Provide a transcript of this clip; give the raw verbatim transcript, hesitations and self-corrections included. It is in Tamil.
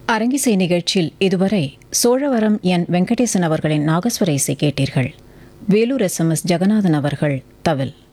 அரங்கிசை நிகழ்ச்சியில் இதுவரை சோழவரம் என் வெங்கடேசன் அவர்களின் நாகஸ்வர இசை கேட்டீர்கள். Vellore S M S Jeganathan அவர்கள் தவில்.